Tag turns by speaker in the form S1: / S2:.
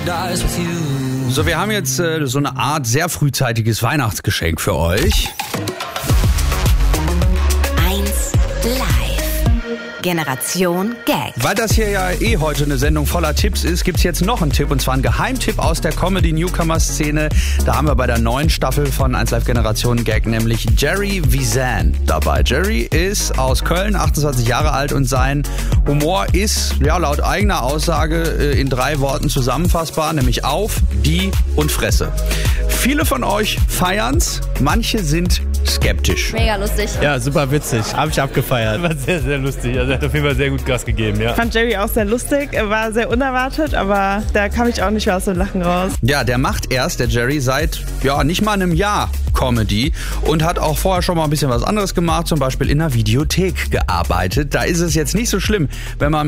S1: So, wir haben jetzt so eine Art sehr frühzeitiges Weihnachtsgeschenk für euch.
S2: 1 Live. Generation Gag.
S1: Weil das hier ja heute eine Sendung voller Tipps ist, gibt's jetzt noch einen Tipp, und zwar einen Geheimtipp aus der Comedy-Newcomer-Szene. Da haben wir bei der neuen Staffel von 1 Live Generation Gag nämlich Jerry Visan dabei. Jerry ist aus Köln, 28 Jahre alt, und sein Humor ist ja laut eigener Aussage in 3 Worten zusammenfassbar, nämlich auf, die und Fresse. Viele von euch feiern's, manche sind skeptisch.
S3: Mega lustig.
S4: Ja, super witzig. Habe ich abgefeiert. War sehr, sehr lustig. Also er hat auf jeden Fall sehr gut Gas gegeben, ja.
S5: Ich fand Jerry auch sehr lustig. Er war sehr unerwartet, aber da kam ich auch nicht mehr aus dem Lachen raus.
S1: Ja, der macht der Jerry, seit nicht mal einem Jahr Comedy und hat auch vorher schon mal ein bisschen was anderes gemacht, zum Beispiel in einer Videothek gearbeitet. Da ist es jetzt nicht so schlimm, wenn man